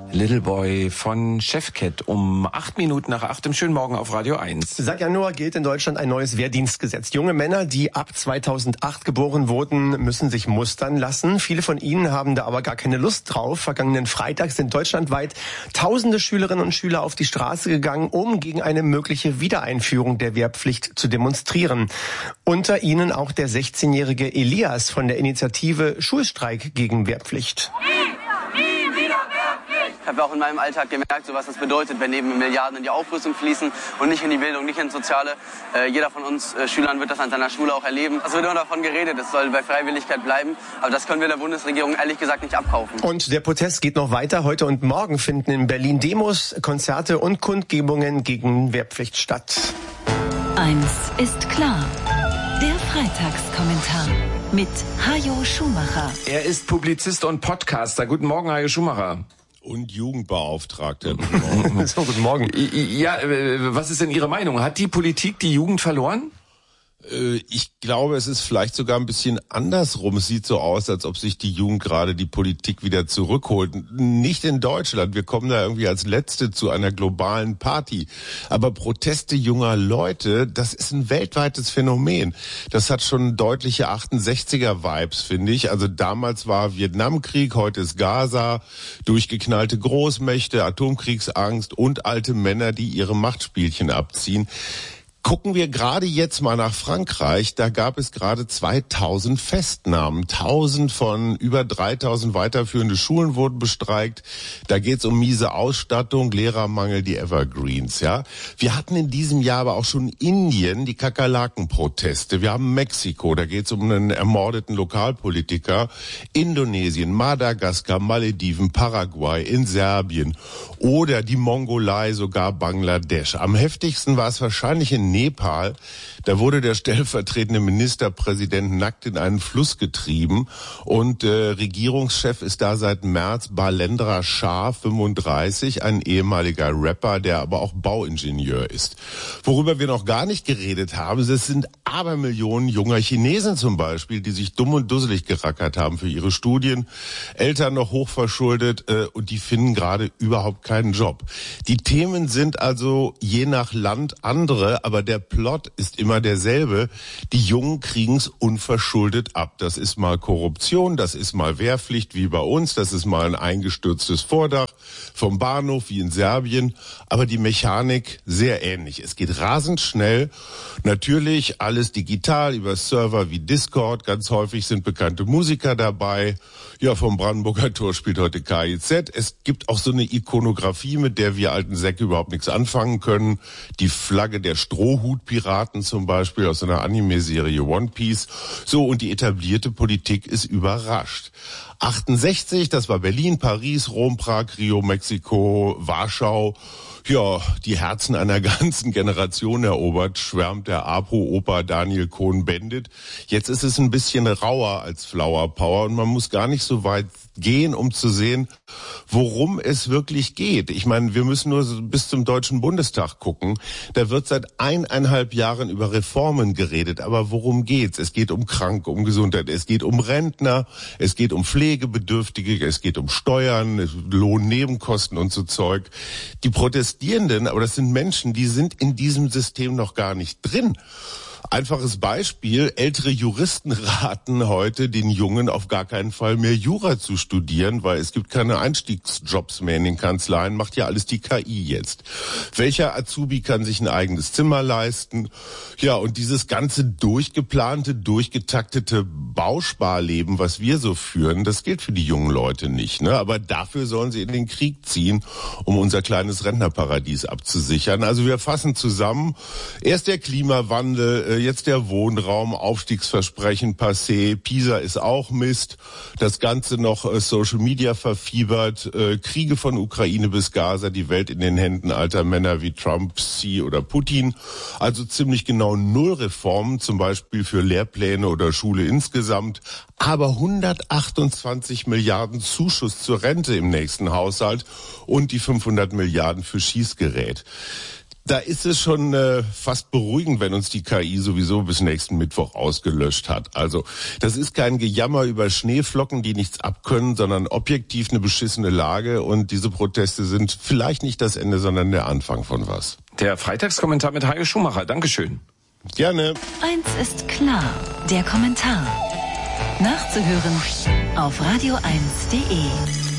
Little Boy von Chefcat um 7:08 im schönen Morgen auf Radio 1. Seit Januar gilt in Deutschland ein neues Wehrdienstgesetz. Junge Männer, die ab 2008 geboren wurden, müssen sich mustern lassen. Viele von ihnen haben da aber gar keine Lust drauf. Vergangenen Freitag sind deutschlandweit tausende Schülerinnen und Schüler auf die Straße gegangen, um gegen eine mögliche Wiedereinführung der Wehrpflicht zu demonstrieren. Unter ihnen auch der 16-jährige Elias von der Initiative Schulstreik gegen Wehrpflicht. Ich habe auch in meinem Alltag gemerkt, so was das bedeutet, wenn eben Milliarden in die Aufrüstung fließen und nicht in die Bildung, nicht ins Soziale. Jeder von uns Schülern wird das an seiner Schule auch erleben. Es wird immer davon geredet, es soll bei Freiwilligkeit bleiben. Aber das können wir der Bundesregierung ehrlich gesagt nicht abkaufen. Und der Protest geht noch weiter. Heute und morgen finden in Berlin Demos, Konzerte und Kundgebungen gegen Wehrpflicht statt. Eins ist klar. Der Freitagskommentar mit Hajo Schumacher. Er ist Publizist und Podcaster. Guten Morgen, Hajo Schumacher. Und Jugendbeauftragter. So, guten Morgen. Ja, was ist denn Ihre Meinung? Hat die Politik die Jugend verloren? Ich glaube, es ist vielleicht sogar ein bisschen andersrum. Es sieht so aus, als ob sich die Jugend gerade die Politik wieder zurückholt. Nicht in Deutschland. Wir kommen da irgendwie als Letzte zu einer globalen Party. Aber Proteste junger Leute, das ist ein weltweites Phänomen. Das hat schon deutliche 68er-Vibes, finde ich. Also damals war Vietnamkrieg, heute ist Gaza, durchgeknallte Großmächte, Atomkriegsangst und alte Männer, die ihre Machtspielchen abziehen. Gucken wir gerade jetzt mal nach Frankreich, da gab es gerade 2000 Festnahmen. 1000 von über 3000 weiterführende Schulen wurden bestreikt. Da geht's um miese Ausstattung, Lehrermangel, die Evergreens, ja. Wir hatten in diesem Jahr aber auch schon Indien, die Kakerlaken-Proteste. Wir haben Mexiko, da geht's um einen ermordeten Lokalpolitiker. Indonesien, Madagaskar, Malediven, Paraguay, in Serbien oder die Mongolei, sogar Bangladesch. Am heftigsten war es wahrscheinlich in Nepal, da wurde der stellvertretende Ministerpräsident nackt in einen Fluss getrieben und Regierungschef ist da seit März Balendra Shah, 35, ein ehemaliger Rapper, der aber auch Bauingenieur ist. Worüber wir noch gar nicht geredet haben, es sind Abermillionen junger Chinesen zum Beispiel, die sich dumm und dusselig gerackert haben für ihre Studien, Eltern noch hochverschuldet und die finden gerade überhaupt keinen Job. Die Themen sind also je nach Land andere, aber der Plot ist immer derselbe. Die Jungen kriegen's unverschuldet ab. Das ist mal Korruption, das ist mal Wehrpflicht wie bei uns, das ist mal ein eingestürztes Vordach vom Bahnhof wie in Serbien. Aber die Mechanik sehr ähnlich. Es geht rasend schnell. Natürlich alles digital über Server wie Discord. Ganz häufig sind bekannte Musiker dabei. Ja, vom Brandenburger Tor spielt heute KIZ. Es gibt auch so eine Ikonografie, mit der wir alten Säcke überhaupt nichts anfangen können. Die Flagge der Strohhutpiraten zum Beispiel aus einer Anime-Serie One Piece. So, und die etablierte Politik ist überrascht. 68, das war Berlin, Paris, Rom, Prag, Rio, Mexiko, Warschau. Ja, die Herzen einer ganzen Generation erobert, schwärmt der APO-Opa Daniel Cohn-Bendit. Jetzt ist es ein bisschen rauer als Flower Power und man muss gar nicht so weit gehen, um zu sehen, worum es wirklich geht. Ich meine, wir müssen nur bis zum Deutschen Bundestag gucken. Da wird seit 1,5 Jahren über Reformen geredet. Aber worum geht's? Es geht um Kranke, um Gesundheit, es geht um Rentner, es geht um Pflegebedürftige, es geht um Steuern, Lohnnebenkosten und so Zeug. Die Protestierenden, aber das sind Menschen, die sind in diesem System noch gar nicht drin. Einfaches Beispiel, ältere Juristen raten heute den Jungen auf gar keinen Fall mehr Jura zu studieren, weil es gibt keine Einstiegsjobs mehr in den Kanzleien, macht ja alles die KI jetzt. Welcher Azubi kann sich ein eigenes Zimmer leisten? Ja, und dieses ganze durchgeplante, durchgetaktete Bausparleben, was wir so führen, das gilt für die jungen Leute nicht, ne? Aber dafür sollen sie in den Krieg ziehen, um unser kleines Rentnerparadies abzusichern. Also wir fassen zusammen, erst der Klimawandel, jetzt der Wohnraum, Aufstiegsversprechen passé, Pisa ist auch Mist, das Ganze noch Social Media verfiebert, Kriege von Ukraine bis Gaza, die Welt in den Händen alter Männer wie Trump, Xi oder Putin, also ziemlich genau 0 Reformen, zum Beispiel für Lehrpläne oder Schule insgesamt, aber 128 Milliarden Zuschuss zur Rente im nächsten Haushalt und die 500 Milliarden für Schießgerät. Da ist es schon fast beruhigend, wenn uns die KI sowieso bis nächsten Mittwoch ausgelöscht hat. Also das ist kein Gejammer über Schneeflocken, die nichts abkönnen, sondern objektiv eine beschissene Lage. Und diese Proteste sind vielleicht nicht das Ende, sondern der Anfang von was. Der Freitagskommentar mit Hajo Schumacher. Dankeschön. Gerne. Eins ist klar, der Kommentar. Nachzuhören auf radio1.de.